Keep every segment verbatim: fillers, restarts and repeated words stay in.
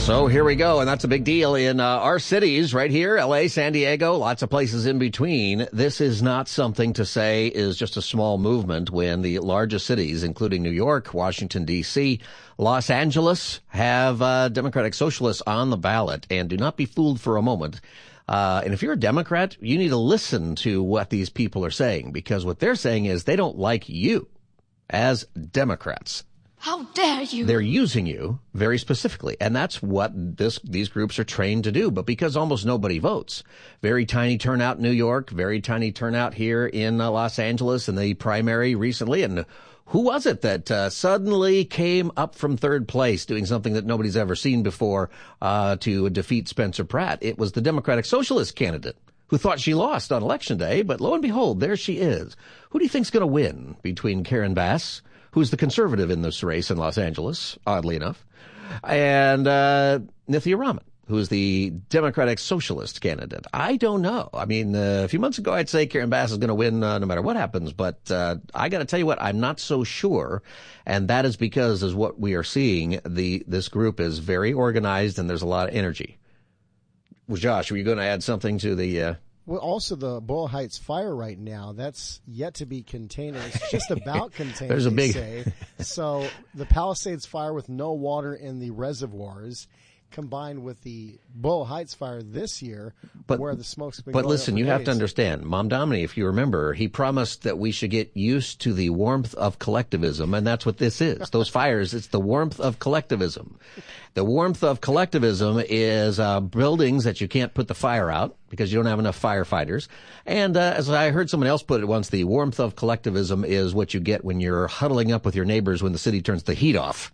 So here we go, and that's a big deal in uh, our cities right here, L A, San Diego, lots of places in between. This is not something to say is just a small movement when the largest cities, including New York, Washington, D C, Los Angeles, have uh, Democratic Socialists on the ballot. And do not be fooled for a moment. Uh, and if you're a Democrat, you need to listen to what these people are saying, because what they're saying is they don't like you as Democrats. How dare you? They're using you very specifically, and that's what this these groups are trained to do. But because almost nobody votes, very tiny turnout in New York, very tiny turnout here in uh, Los Angeles in the primary recently. And who was it that uh, suddenly came up from third place doing something that nobody's ever seen before uh, to defeat Spencer Pratt? It was the Democratic Socialist candidate who thought she lost on Election Day, but lo and behold, there she is. Who do you think's going to win between Karen Bass, who's the conservative in this race in Los Angeles, oddly enough, and uh, Nithya Raman, who's the Democratic Socialist candidate? I don't know. I mean, uh, a few months ago, I'd say Karen Bass is going to win uh, no matter what happens, but uh, I got to tell you what, I'm not so sure, and that is because, as what we are seeing, the this group is very organized and there's a lot of energy. Well, Josh, were you going to add something to the... Uh, Well, also the Boyle Heights fire right now, that's yet to be contained. It's just about contained, There's a they big... say. So the Palisades fire with no water in the reservoirs, combined with the Boyle Heights fire this year, but, where the smoke's been But going listen, up for you days. have to understand, Mom Domini, if you remember, he promised that we should get used to the warmth of collectivism, and that's what this is. Those fires, it's the warmth of collectivism. The warmth of collectivism is uh, buildings that you can't put the fire out because you don't have enough firefighters. And uh, as I heard someone else put it once, the warmth of collectivism is what you get when you're huddling up with your neighbors when the city turns the heat off.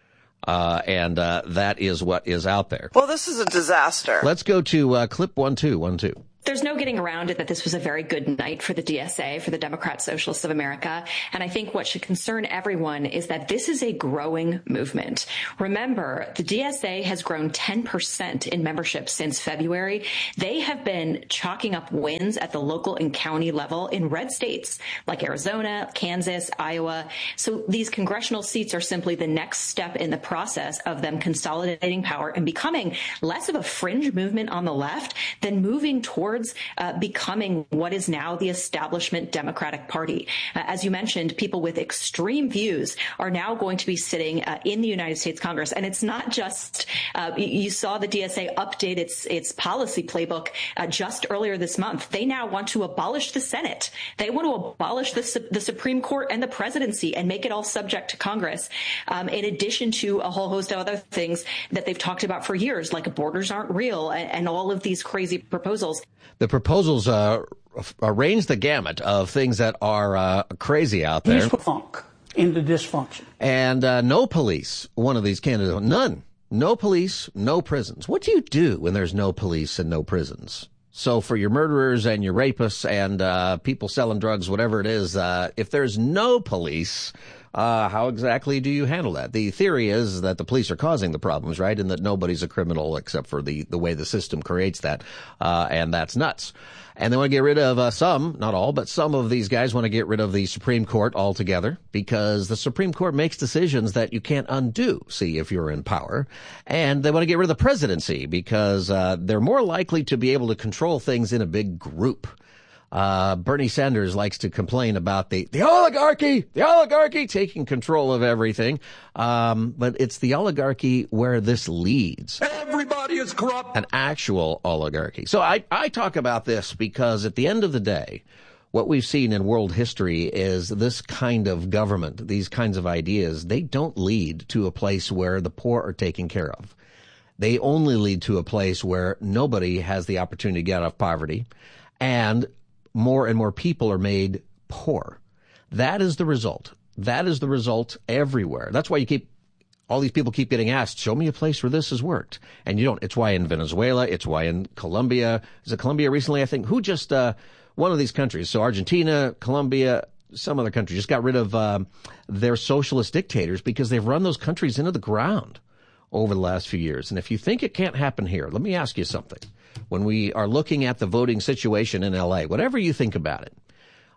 Uh, and uh, that is what is out there. Well, this is a disaster. Let's go to uh, clip one, two, one, two. There's no getting around it that this was a very good night for the D S A, for the Democrat Socialists of America. And I think what should concern everyone is that this is a growing movement. Remember, the D S A has grown ten percent in membership since February. They have been chalking up wins at the local and county level in red states like Arizona, Kansas, Iowa. So these congressional seats are simply the next step in the process of them consolidating power and becoming less of a fringe movement on the left than moving towards Uh, becoming what is now the establishment Democratic Party. Uh, as you mentioned, people with extreme views are now going to be sitting uh, in the United States Congress. And it's not just, uh, you saw the D S A update its its policy playbook uh, just earlier this month. They now want to abolish the Senate. They want to abolish the, the Supreme Court and the presidency and make it all subject to Congress, um, in addition to a whole host of other things that they've talked about for years, like borders aren't real and, and all of these crazy proposals. The proposals uh, arrange the gamut of things that are uh, crazy out there. Funk into dysfunction. And uh, no police, one of these candidates, none. No police, no prisons. What do you do when there's no police and no prisons? So for your murderers and your rapists and uh, people selling drugs, whatever it is, uh, if there's no police, uh, how exactly do you handle that? The theory is that the police are causing the problems, right? And that nobody's a criminal except for the, the way the system creates that. Uh, and that's nuts. And they want to get rid of uh, some, not all, but some of these guys want to get rid of the Supreme Court altogether because the Supreme Court makes decisions that you can't undo, see, if you're in power. And they want to get rid of the presidency because uh, they're more likely to be able to control things in a big group. Uh, Bernie Sanders likes to complain about the, the oligarchy, the oligarchy taking control of everything. Um, but it's the oligarchy where this leads. Everybody is corrupt. An actual oligarchy. So I, I talk about this because at the end of the day, what we've seen in world history is this kind of government, these kinds of ideas, they don't lead to a place where the poor are taken care of. They only lead to a place where nobody has the opportunity to get out of poverty and more and more people are made poor. That is the result. That is the result everywhere. That's why you keep, all these people keep getting asked, show me a place where this has worked. And you don't. It's why in Venezuela, it's why in Colombia, is it Colombia recently, I think, who just, uh, one of these countries, so Argentina, Colombia, some other country, just got rid of um, their socialist dictators because they've run those countries into the ground over the last few years. And if you think it can't happen here, let me ask you something. When we are looking at the voting situation in L A, whatever you think about it,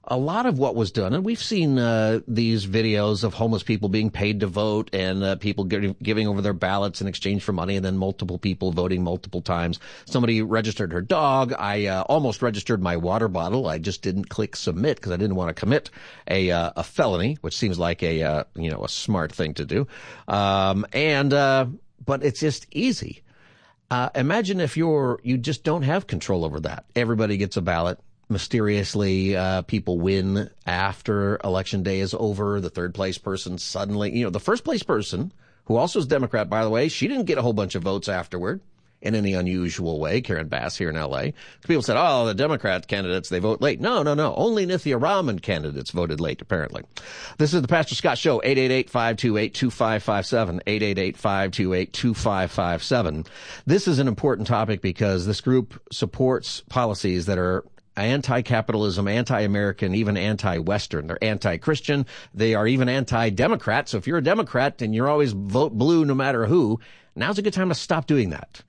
a lot of what was done, and we've seen uh, these videos of homeless people being paid to vote and uh, people giving, giving over their ballots in exchange for money, and then multiple people voting multiple times. Somebody registered her dog. I uh, almost registered my water bottle. I just didn't click submit because I didn't want to commit a uh, a felony, which seems like a uh, you know a smart thing to do. Um, and uh, but it's just easy. Uh, imagine if you're you just don't have control over that. Everybody gets a ballot. Mysteriously, uh, people win after election day is over. The third place person suddenly, you know, the first place person, who also is Democrat, by the way, she didn't get a whole bunch of votes afterward in any unusual way. Karen Bass here in L A. People said, oh, the Democrat candidates, they vote late. No, no, no. Only Nithya Raman candidates voted late, apparently. This is the Pastor Scott Show, eight eight eight, five two eight, two five five seven, eight eight eight, five two eight, two five five seven. This is an important topic because this group supports policies that are anti-capitalism, anti-American, even anti-Western. They're anti-Christian. They are even anti-Democrat. So if you're a Democrat and you're always vote blue no matter who, now's a good time to stop doing that.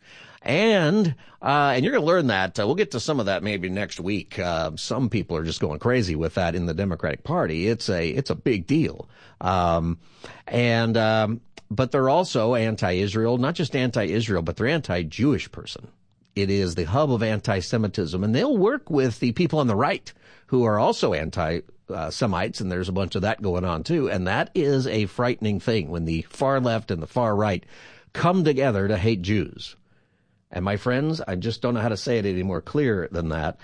And uh and you're going to learn that. Uh, we'll get to some of that maybe next week. Uh, some people are just going crazy with that in the Democratic Party. It's a it's a big deal. Um, and um, but they're also anti-Israel, not just anti-Israel, but they're anti-Jewish person. It is the hub of anti-Semitism, and they'll work with the people on the right who are also anti-Semites, and there's a bunch of that going on too. And that is a frightening thing when the far left and the far right come together to hate Jews. And my friends, I just don't know how to say it any more clear than that.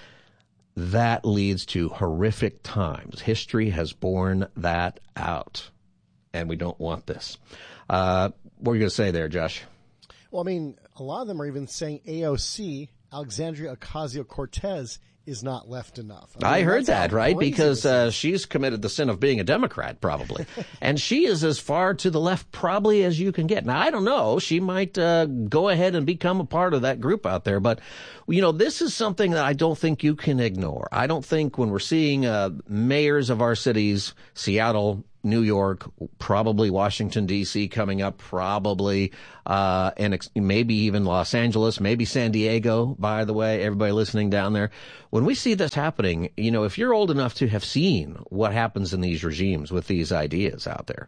That leads to horrific times. History has borne that out, and we don't want this. Uh, what were you going to say there, Josh? Well, I mean, a lot of them are even saying A O C, Alexandria Ocasio-Cortez, is not left enough. I, mean, I heard that, right? Because uh, she's committed the sin of being a Democrat, probably. And she is as far to the left probably as you can get. Now, I don't know. She might uh, go ahead and become a part of that group out there. But, you know, this is something that I don't think you can ignore. I don't think when we're seeing uh, mayors of our cities, Seattle, New York, probably Washington, D C coming up, probably, uh, and ex- maybe even Los Angeles, maybe San Diego, by the way, everybody listening down there. When we see this happening, you know, if you're old enough to have seen what happens in these regimes with these ideas out there,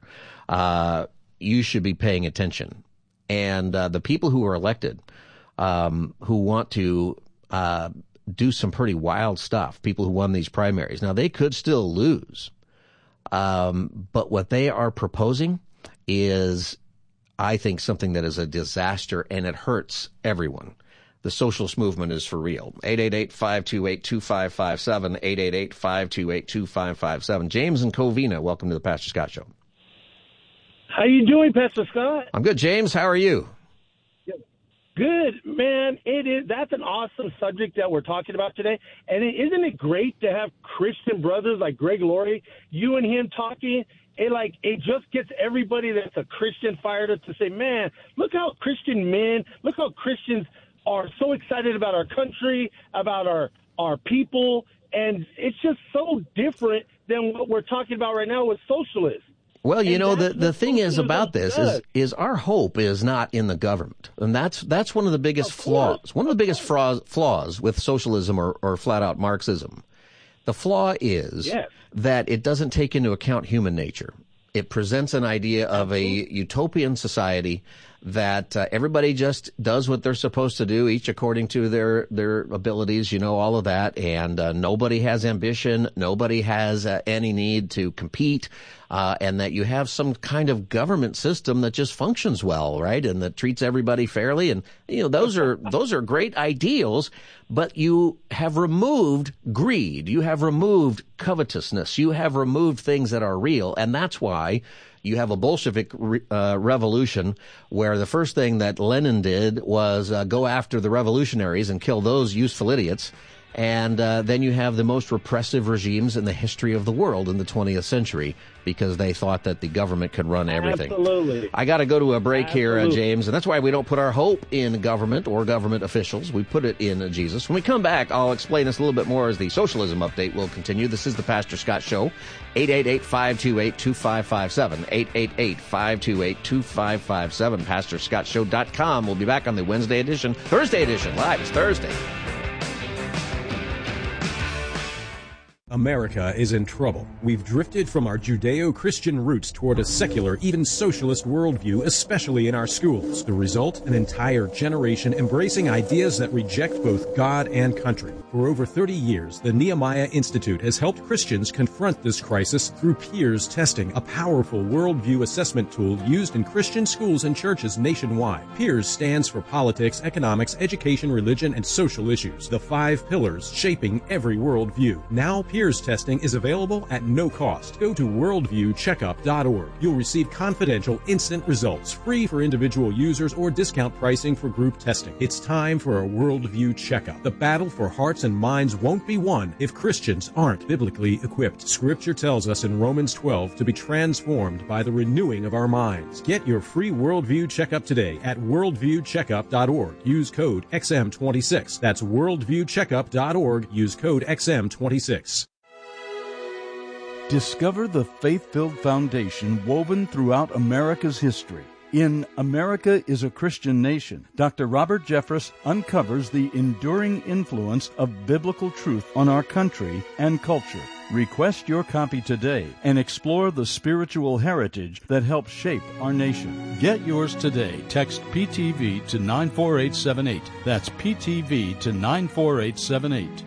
uh, you should be paying attention. And uh, the people who are elected, um, who want to uh, do some pretty wild stuff, people who won these primaries, now they could still lose. Um, but what they are proposing is, I think, something that is a disaster, and it hurts everyone. The socialist movement is for real. eight eight eight, five two eight, two five five seven, eight eight eight, five two eight, two five five seven. James and Covina, welcome to the Pastor Scott Show. How you doing, Pastor Scott? I'm good, James. How are you? Good, man. It is. That's an awesome subject that we're talking about today. And it, isn't it great to have Christian brothers like Greg Laurie, you and him talking? It like it just gets everybody that's a Christian fired up to say, man, look how Christian men, look how Christians are so excited about our country, about our our people, and it's just so different than what we're talking about right now with socialists. Well, you and know, the, the thing is socialism about this does. is, is our hope is not in the government. And that's that's one of the biggest Of flaws. course. One of the biggest flaws, flaws with socialism or, or flat-out Marxism. The flaw is Yes. that it doesn't take into account human nature. It presents an idea of a utopian society that uh, everybody just does what they're supposed to do, each according to their their abilities, you know, all of that. And uh, nobody has ambition. Nobody has uh, any need to compete. Uh, and that you have some kind of government system that just functions well, right? And that treats everybody fairly. And, you know, those are those are great ideals, but you have removed greed. You have removed covetousness. You have removed things that are real. And that's why you have a Bolshevik re- uh, revolution where the first thing that Lenin did was uh, go after the revolutionaries and kill those useful idiots. And uh, then you have the most repressive regimes in the history of the world in the twentieth century because they thought that the government could run everything. Absolutely. I got to go to a break here, uh, Absolutely. James, and that's why we don't put our hope in government or government officials. We put it in uh, Jesus. When we come back, I'll explain this a little bit more as the socialism update will continue. This is the Pastor Scott Show, eight eight eight, five two eight, two five five seven, eight eight eight, five two eight, two five five seven, pastor scott show dot com. We'll be back on the Wednesday edition, Thursday edition, live. It's Thursday. America is in trouble. We've drifted from our Judeo-Christian roots toward a secular, even socialist worldview, especially in our schools. The result? An entire generation embracing ideas that reject both God and country. For over thirty years, the Nehemiah Institute has helped Christians confront this crisis through Peers Testing, a powerful worldview assessment tool used in Christian schools and churches nationwide. Peers stands for politics, economics, education, religion, and social issues, the five pillars shaping every worldview. Now, Peers Testing is available at no cost. Go to worldview checkup dot org. You'll receive confidential, instant results, free for individual users or discount pricing for group testing. It's time for a worldview checkup. The battle for hearts and minds won't be won if Christians aren't biblically equipped. Scripture tells us in Romans twelve to be transformed by the renewing of our minds. Get your free worldview checkup today at worldview checkup dot org. Use code X M twenty-six. That's worldview checkup dot org. Use code X M twenty-six. Discover the faith-filled foundation woven throughout America's history. In America is a Christian Nation, Doctor Robert Jeffress uncovers the enduring influence of biblical truth on our country and culture. Request your copy today and explore the spiritual heritage that helps shape our nation. Get yours today. Text P T V to nine four eight seven eight. That's P T V to nine four eight seven eight.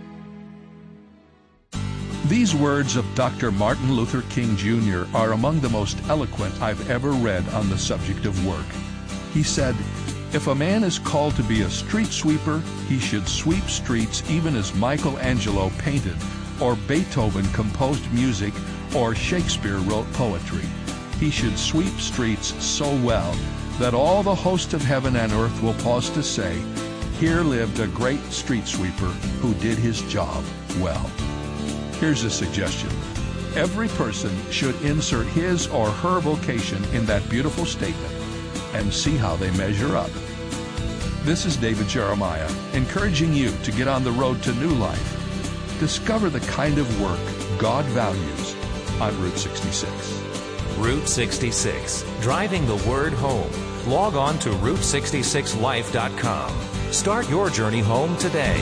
These words of Doctor Martin Luther King Junior are among the most eloquent I've ever read on the subject of work. He said, "If a man is called to be a street sweeper, he should sweep streets even as Michelangelo painted, or Beethoven composed music, or Shakespeare wrote poetry. He should sweep streets so well that all the host of heaven and earth will pause to say, 'Here lived a great street sweeper who did his job well.'" Here's a suggestion. Every person should insert his or her vocation in that beautiful statement and see how they measure up. This is David Jeremiah, encouraging you to get on the road to new life. Discover the kind of work God values on Route sixty-six. Route sixty-six, driving the word home. Log on to route sixty-six life dot com. Start your journey home today.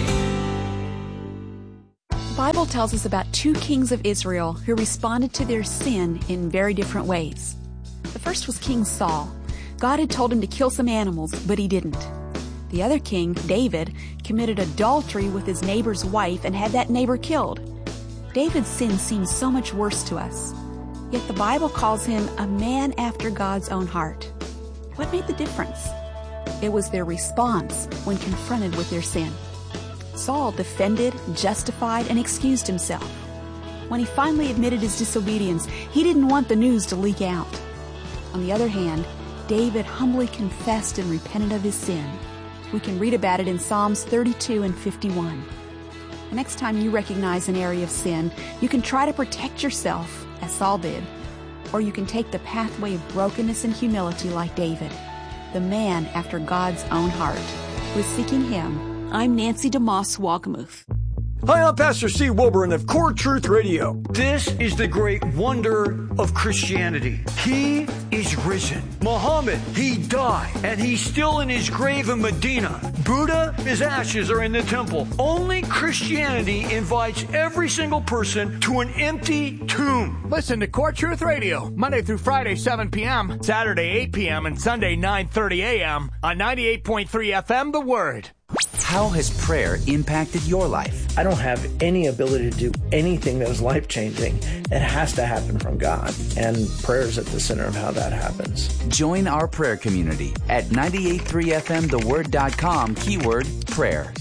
The Bible tells us about two kings of Israel who responded to their sin in very different ways. The first was King Saul. God had told him to kill some animals, but he didn't. The other king, David, committed adultery with his neighbor's wife and had that neighbor killed. David's sin seems so much worse to us, yet the Bible calls him a man after God's own heart. What made the difference? It was their response when confronted with their sin. Saul defended, justified, and excused himself. When he finally admitted his disobedience, he didn't want the news to leak out. On the other hand, David humbly confessed and repented of his sin. We can read about it in Psalms thirty-two and fifty-one. The next time you recognize an area of sin, you can try to protect yourself, as Saul did, or you can take the pathway of brokenness and humility like David, the man after God's own heart. With Seeking Him, I'm Nancy DeMoss Walgamuth. Hi, I'm Pastor Steve Wilburn of Core Truth Radio. This is the great wonder of Christianity. He is risen. Muhammad, he died, and he's still in his grave in Medina. Buddha, his ashes are in the temple. Only Christianity invites every single person to an empty tomb. Listen to Core Truth Radio, Monday through Friday, seven p.m., Saturday, eight p.m., and Sunday, nine thirty a.m. on ninety-eight point three F M, The Word. How has prayer impacted your life? I don't have any ability to do anything that is life-changing. It has to happen from God, and prayer is at the center of how that happens. Join our prayer community at ninety-eight point three F M the word dot com, keyword prayer.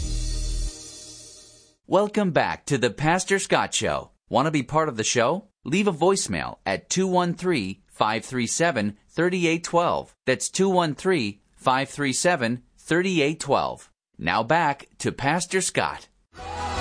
Welcome back to the Pastor Scott Show. Want to be part of the show? Leave a voicemail at two one three, five three seven, three eight one two. That's two one three, five three seven, three eight one two. Now back to Pastor Scott.